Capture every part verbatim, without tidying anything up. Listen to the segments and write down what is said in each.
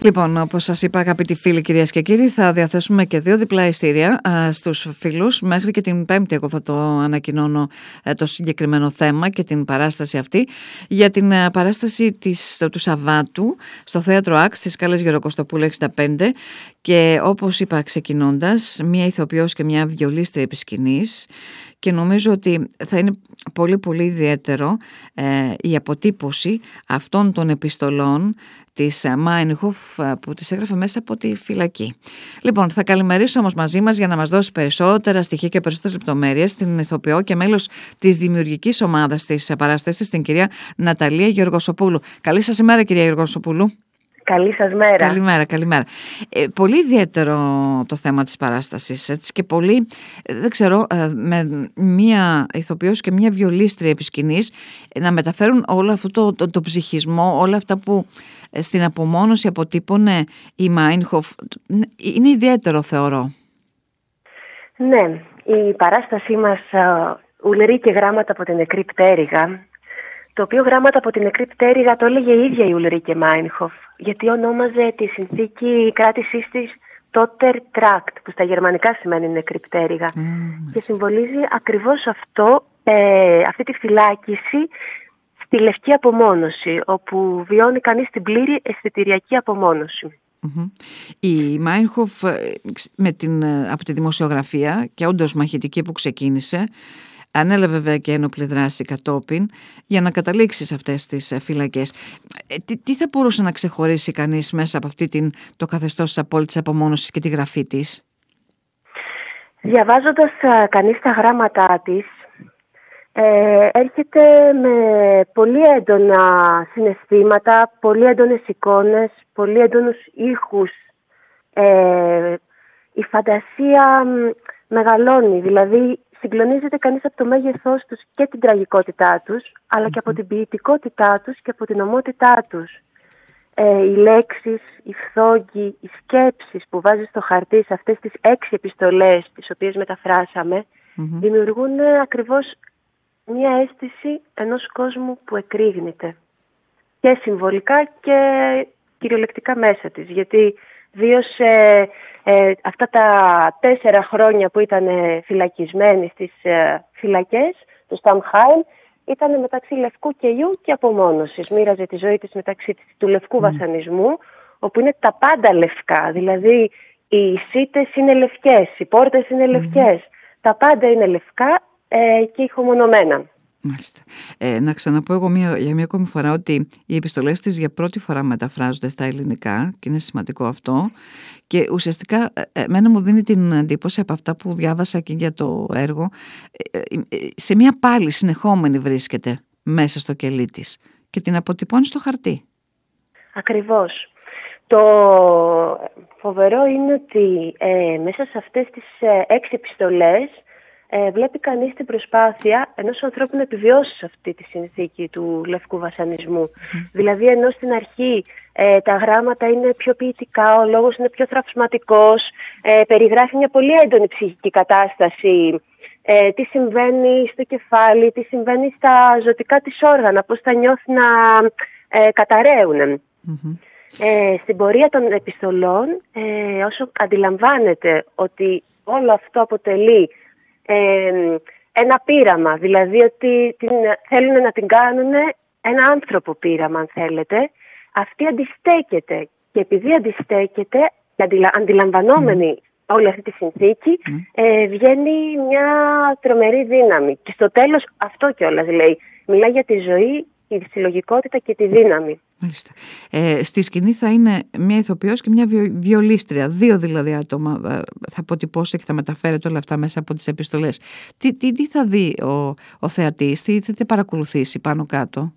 Λοιπόν, όπως σας είπα, αγαπητοί φίλοι, κυρίες και κύριοι, θα διαθέσουμε και δύο διπλά ειστήρια α, στους φίλους. Μέχρι και την Πέμπτη εγώ θα το ανακοινώνω ε, το συγκεκριμένο θέμα και την παράσταση αυτή. Για την ε, παράσταση της, το, του Σαββάτου στο Θέατρο Άξ της Σκάλας Γεροκοστοπούλου εξήντα πέντε. Και όπως είπα ξεκινώντας, μία ηθοποιός και μία βιολίστρια επί σκηνής. Και νομίζω ότι θα είναι πολύ πολύ ιδιαίτερο ε, η αποτύπωση αυτών των επιστολών της Μάινχοφ που τις έγραφε μέσα από τη φυλακή. Λοιπόν, θα καλημερίσω όμως μαζί μας για να μας δώσει περισσότερα στοιχεία και περισσότερες λεπτομέρειες την ηθοποιό και μέλος της δημιουργικής ομάδας της παράστασης, την κυρία Ναταλία Γεωργοσοπούλου. Καλή σας ημέρα, κυρία Γεωργοσοπούλου. Καλή σας μέρα. Καλημέρα, καλημέρα. Ε, πολύ ιδιαίτερο το θέμα της παράστασης, έτσι, και πολύ, δεν ξέρω, ε, με μία ηθοποιός και μία βιολίστρια επί σκηνής, ε, να μεταφέρουν όλο αυτό το, το, το ψυχισμό, όλα αυτά που ε, στην απομόνωση αποτύπωνε η Μάινχοφ. Είναι ιδιαίτερο, θεωρώ. Ναι, η παράστασή μας Ουλρίκε γράμματα από την νεκρή πτέρυγα, το οποίο γράμματα από την νεκρή πτέρυγα το έλεγε η ίδια η Ουλρίκε Μάινχοφ, γιατί ονόμαζε τη συνθήκη κράτησής της Toter Trakt, που στα γερμανικά σημαίνει νεκρή πτέρυγα, mm, και συμβολίζει ακριβώς αυτό, ε, αυτή τη φυλάκιση στη λευκή απομόνωση, όπου βιώνει κανείς την πλήρη αισθητηριακή απομόνωση. Mm-hmm. Η Μάινχοφ με την, από τη δημοσιογραφία, και όντως μαχητική που ξεκίνησε, ανέλαβε βέβαια και ένοπλη δράση κατόπιν για να καταλήξει σε αυτές τις φυλακές. Ε, τι, τι θα μπορούσε να ξεχωρίσει κανείς μέσα από αυτή την, το καθεστώς της απόλυτης απομόνωσης και τη γραφή της? Διαβάζοντας α, κανείς τα γράμματά της, ε, έρχεται με πολύ έντονα συναισθήματα, πολύ έντονες εικόνες, πολύ έντονους ήχους. Ε, η φαντασία μεγαλώνει, δηλαδή συγκλονίζεται κανείς από το μέγεθός τους και την τραγικότητά τους, αλλά και από την ποιητικότητά τους και από την ομότητά τους. Ε, οι λέξεις, οι φθόγγοι, οι σκέψεις που βάζει στο χαρτί σε αυτές τις έξι επιστολές, τις οποίες μεταφράσαμε, mm-hmm. δημιουργούν ακριβώς μια αίσθηση ενός κόσμου που εκρήγνεται. Και συμβολικά και κυριολεκτικά μέσα της, γιατί βίωσε ε, αυτά τα τέσσερα χρόνια που ήταν φυλακισμένη στις ε, φυλακές του Σταμχάιμ, ήταν μεταξύ λευκού κελιού και απομόνωσης. Μοίραζε τη ζωή της μεταξύ του λευκού mm. βασανισμού, όπου είναι τα πάντα λευκά. Δηλαδή οι σίτες είναι λευκές, οι πόρτες είναι λευκές. Mm. Τα πάντα είναι λευκά ε, και ηχομονωμένα. Μάλιστα. Ε, να ξαναπώ εγώ μια, για μια ακόμη φορά ότι οι επιστολές της για πρώτη φορά μεταφράζονται στα ελληνικά και είναι σημαντικό αυτό, και ουσιαστικά εμένα μου δίνει την εντύπωση από αυτά που διάβασα και για το έργο, σε μια πάλη συνεχόμενη βρίσκεται μέσα στο κελί της και την αποτυπώνει στο χαρτί. Ακριβώς. Το φοβερό είναι ότι ε, μέσα σε αυτές τις ε, έξι επιστολές Ε, βλέπει κανείς την προσπάθεια ενός ανθρώπου να επιβιώσει σε αυτή τη συνθήκη του λευκού βασανισμού. Mm. Δηλαδή, ενώ στην αρχή ε, τα γράμματα είναι πιο ποιητικά, ο λόγος είναι πιο θραυσματικός, ε, περιγράφει μια πολύ έντονη ψυχική κατάσταση, ε, τι συμβαίνει στο κεφάλι, τι συμβαίνει στα ζωτικά της όργανα, πώς τα νιώθει να ε, καταραίουν. Mm-hmm. Ε, στην πορεία των επιστολών, ε, όσο αντιλαμβάνεται ότι όλο αυτό αποτελεί Ε, ένα πείραμα, δηλαδή ότι την, θέλουν να την κάνουν ένα άνθρωπο πείραμα, αν θέλετε, αυτή αντιστέκεται, και επειδή αντιστέκεται και αντιλα, αντιλαμβανόμενη mm. όλη αυτή τη συνθήκη, mm. ε, βγαίνει μια τρομερή δύναμη, και στο τέλος αυτό κιόλας λέει, μιλάει για τη ζωή, τη συλλογικότητα και τη δύναμη. Μάλιστα. Ε, στη σκηνή θα είναι μια ηθοποιός και μια βιο, βιολίστρια, δύο δηλαδή άτομα θα αποτυπώσει και θα μεταφέρετε όλα αυτά μέσα από τις επιστολές. Τι, τι, τι θα δει ο, ο θεατής, τι θα παρακολουθήσει πάνω κάτω?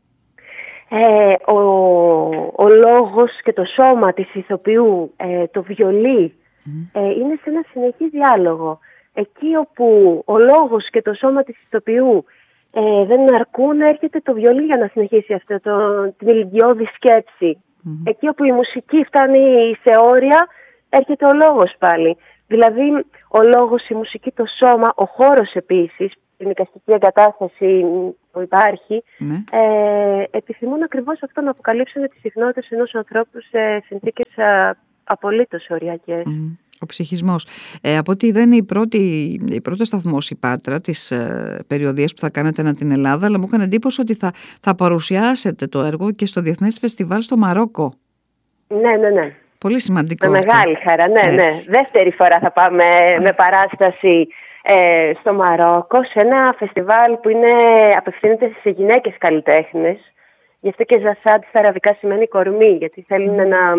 Ε, ο, ο λόγος και το σώμα της ηθοποιού, ε, το βιολί, mm. ε, είναι σε ένα συνεχή διάλογο. Εκεί όπου ο λόγος και το σώμα της ηθοποιού Ε, δεν αρκούν, έρχεται το βιολί για να συνεχίσει αυτό το, την ηλικιώδη σκέψη. Mm-hmm. Εκεί όπου η μουσική φτάνει σε όρια, έρχεται ο λόγος πάλι. Δηλαδή, ο λόγος, η μουσική, το σώμα, ο χώρος επίσης, η νοικαστική εγκατάσταση που υπάρχει, ναι. ε, επιθυμούν ακριβώς αυτό, να αποκαλύψουν τις συχνότητες ενός ανθρώπου σε συνθήκες α, απολύτως οριακές. Mm. Ο ψυχισμός. Ε, από ότι δεν είναι η πρώτη, η πρώτη σταθμός η Πάτρα της ε, περιοδίας που θα κάνετε ανά την Ελλάδα, αλλά μου έκανε εντύπωση ότι θα, θα παρουσιάσετε το έργο και στο Διεθνές Φεστιβάλ στο Μαρόκο. Ναι, ναι, ναι. Πολύ σημαντικό. Με αυτό. μεγάλη χαρά, ναι, Έτσι. ναι. Δεύτερη φορά θα πάμε με παράσταση ε, στο Μαρόκο, σε ένα φεστιβάλ που είναι, απευθύνεται σε γυναίκες καλλιτέχνες. Γι' αυτό και Ζασάντ στα αραβικά σημαίνει κορμί, γιατί θέλουν mm. να...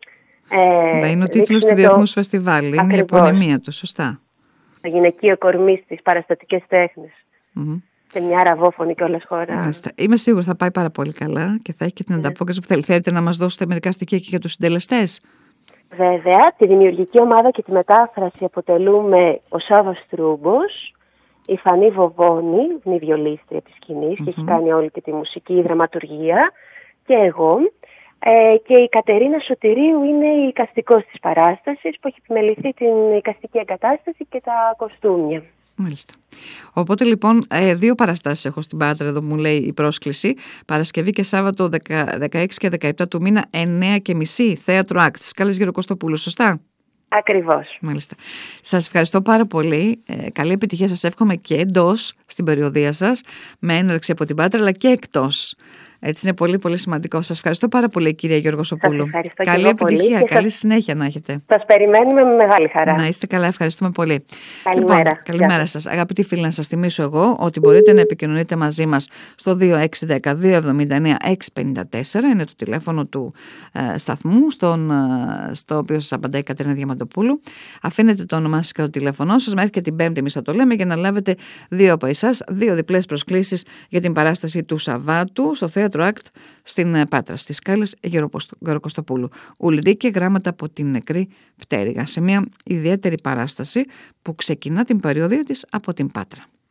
Ε, να είναι ο τίτλος του Διεθνούς το... Φεστιβάλ, είναι ακριβώς η επωνυμία του, σωστά. Το γυναικείο κορμί στις παραστατικές τέχνες. Mm-hmm. Σε μια αραβόφωνη κιόλας χώρα. Είμαι σίγουρη θα πάει πάρα πολύ καλά και θα έχει και την ανταπόκριση που θέλει. Θέλετε να μας δώσετε μερικά στοιχεία και για τους συντελεστές? Βέβαια, τη δημιουργική ομάδα και τη μετάφραση αποτελούμε ο Σάββας Τρούμπος, η Φανή Βοβόνη, είναι η βιολίστρια της σκηνής mm-hmm. και έχει κάνει όλη και τη μουσική, η δραματουργία, και εγώ. Ε, και η Κατερίνα Σωτηρίου είναι η εικαστικός της παράστασης, που έχει επιμεληθεί την εικαστική εγκατάσταση και τα κοστούμια. Μάλιστα. Οπότε λοιπόν δύο παραστάσεις έχω στην Πάτρα, εδώ μου λέει η πρόσκληση, Παρασκευή και Σάββατο δεκαέξι και δεκαεπτά του μήνα, εννιά και μισή, Θέατρο Act, Σκάλες Γεροκοστοπούλου, σωστά? Ακριβώς. Μάλιστα. Σας ευχαριστώ πάρα πολύ. Ε, καλή επιτυχία σας εύχομαι και εντός στην περιοδία σας, με έναρξη από την Πάτρα, αλλά και εκτός. Έτσι είναι πολύ πολύ σημαντικό. Σας ευχαριστώ πάρα πολύ, κυρία Γεωργοσοπούλου. Καλή επιτυχία, πολύ καλή σας... συνέχεια να έχετε. Σας περιμένουμε με μεγάλη χαρά. Να είστε καλά, ευχαριστούμε πολύ. Καλημέρα. Λοιπόν, καλημέρα σας. Αγαπητοί φίλοι, να σας θυμίσω εγώ ότι μπορείτε να επικοινωνείτε μαζί μας στο δύο έξι ένα μηδέν δύο εβδομήντα εννέα έξι πενήντα τέσσερα, είναι το τηλέφωνο του ε, σταθμού, στον, ε, στο οποίο σας απαντάει η Κατερίνα Διαμαντοπούλου. Αφήνετε το όνομά σας και το τηλέφωνό σας, μέχρι και την Πέμπτη εμείς θα το λέμε, για να λάβετε δύο από εσάς, δύο διπλές προσκλήσεις για την παράσταση του Σαββάτου στο Θέατρο Act στην Πάτρα, στις Σκάλες Γεροκοστοπούλου. Ουλρίκε, γράμματα από την νεκρή πτέρυγα, σε μια ιδιαίτερη παράσταση που ξεκινά την περιοδία της από την Πάτρα.